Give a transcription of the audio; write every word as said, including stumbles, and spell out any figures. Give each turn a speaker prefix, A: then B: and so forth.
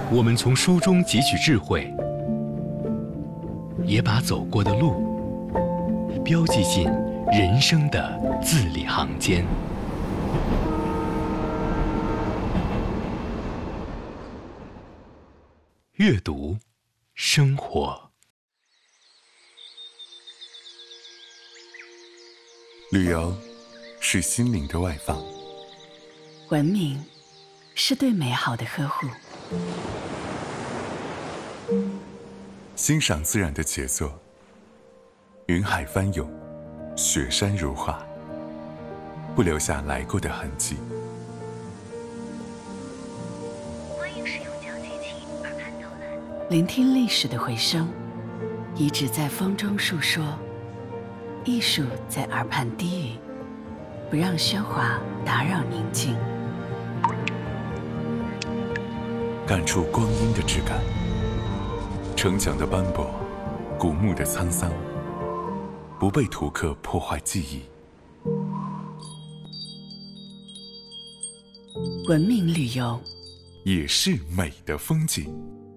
A: 我们从书中汲取智慧，也把走过的路标记进人生的字里行间。阅读，生活。
B: 旅游是心灵的外放，
C: 文明是对美好的呵护。
B: 欣赏自然的杰作，云海翻涌，雪山如画，不留下来过的痕迹。
D: 欢迎使用讲解器耳畔导览，
C: 聆听历史的回声，遗址在风中述说，艺术在耳畔低语，不让喧哗打扰宁静。
B: 感触光阴的质感，城墙的斑驳，古墓的沧桑，不被图刻破坏记忆。
C: 文明旅游
B: 也是美的风景。